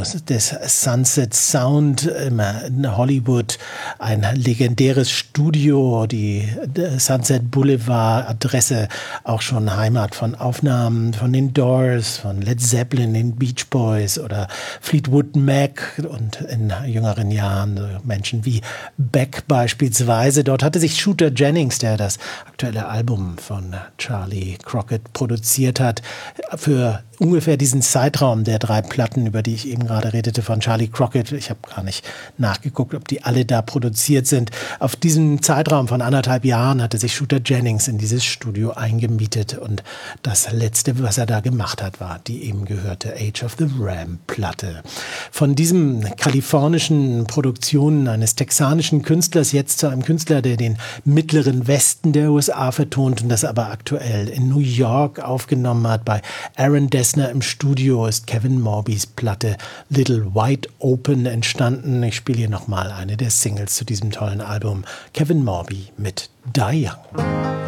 des Sunset Sound in Hollywood, ein legendäres Studio, die Sunset Boulevard Adresse, auch schon Heimat von Aufnahmen von den Doors, von Led Zeppelin, den Beach Boys oder Fleetwood Mac und in jüngeren Jahren so Menschen wie Beck beispielsweise. Dort hatte sich Shooter Jennings, der das aktuelle Album von Charlie Crockett produziert hat, für ungefähr diesen Zeitraum der 3 Platten, über die ich eben gerade redete, von Charlie Crockett. Ich habe gar nicht nachgeguckt, ob die alle da produziert sind. Auf diesem Zeitraum von 1,5 Jahren hatte sich Shooter Jennings in dieses Studio eingemietet und das Letzte, was er da gemacht hat, war die eben gehörte Age of the Ram Platte. Von diesem kalifornischen Produktionen eines texanischen Künstlers jetzt zu einem Künstler, der den mittleren Westen der USA vertont und das aber aktuell in New York aufgenommen hat. Bei Aaron Dessner im Studio ist Kevin Morbys Platte Little Wide Open entstanden. Ich spiele hier nochmal eine der Singles zu diesem tollen Album. Kevin Morby mit Die Young.